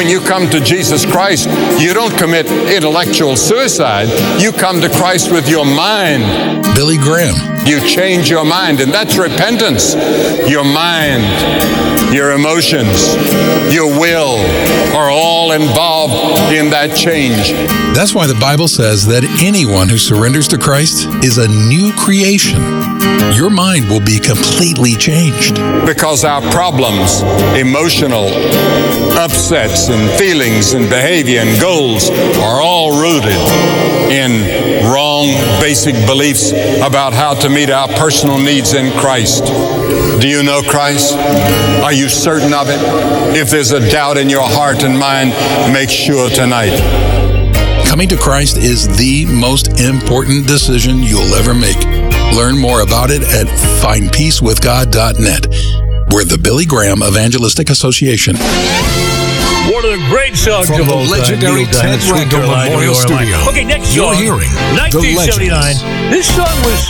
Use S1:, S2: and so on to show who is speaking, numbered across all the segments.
S1: when you come to Jesus Christ, you don't commit intellectual suicide. You come to Christ with your mind.
S2: Billy Graham.
S1: You change your mind, and that's repentance. Your mind, your emotions, your will are all involved in that change.
S2: That's why the Bible says that anyone who surrenders to Christ is a new creation. Your mind will be completely changed.
S1: Because our problems, emotional upsets and feelings and behavior and goals are all rooted in wrong basic beliefs about how to meet our personal needs in Christ. Do you know Christ? Are you certain of it? If there's a doubt in your heart and mind, make sure tonight.
S2: Coming to Christ is the most important decision you'll ever make. Learn more about it at findpeacewithgod.net. We're the Billy Graham Evangelistic Association.
S3: One of the great songs
S4: from
S3: of
S4: the
S3: all
S4: legendary
S3: time.
S4: Ted Randall Memorial Studio.
S3: Okay, next
S4: You're
S3: song.
S4: hearing
S3: 1979. This song was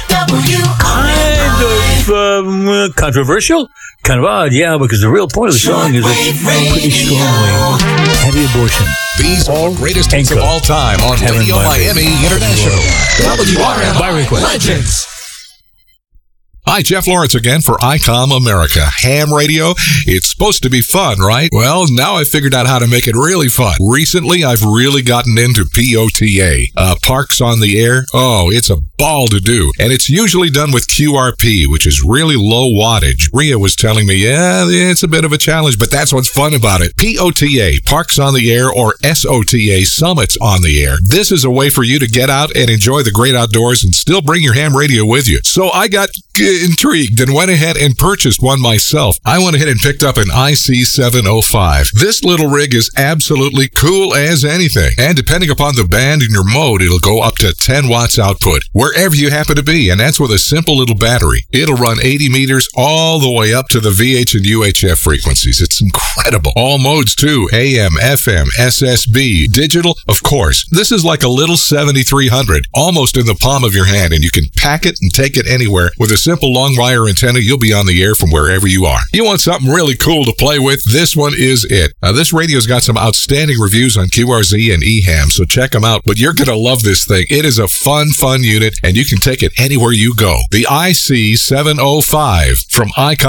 S3: kind of controversial, kind of odd, yeah, because the real point of the song is it's pretty strongly anti-abortion.
S4: These are the greatest hits of all time on Radio Miami International. WRMI
S3: By request.
S4: Legends. Hi, Jeff Lawrence again for ICOM America. Ham radio, it's supposed to be fun, right? Well, now I've figured out how to make it really fun. Recently, I've really gotten into POTA, Parks on the Air. Oh, it's a ball to do. And it's usually done with QRP, which is really low wattage. Rhea was telling me, yeah, it's a bit of a challenge, but that's what's fun about it. POTA, Parks on the Air, or SOTA, Summits on the Air. This is a way for you to get out and enjoy the great outdoors and still bring your ham radio with you. So I got intrigued and went ahead and purchased one myself. I went ahead and picked up an IC705. This little rig is absolutely cool as anything. And depending upon the band and your mode, it'll go up to 10 watts output, wherever you happen to be. And that's with a simple little battery. It'll run 80 meters all the way up to the VH and UHF frequencies. It's incredible. All modes too. AM, FM, SSB, digital, of course. This is like a little 7300, almost in the palm of your hand, and you can pack it and take it anywhere. With a simple long wire antenna, you'll be on the air from wherever you are. You want something really cool to play with? This one is it. Now, this radio's got some outstanding reviews on QRZ and EHAM, so check them out. But you're going to love this thing. It is a fun unit, and you can take it anywhere you go. The IC705 from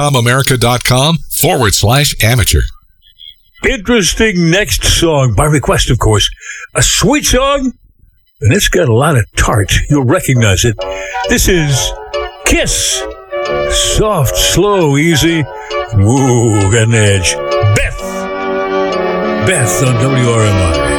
S4: ICOMAmerica.com/amateur.
S3: Interesting next song, by request, of course. A sweet song, and it's got a lot of tart. You'll recognize it. This is Kiss. Soft, slow, easy. Woo, got an edge. Beth on WRMI.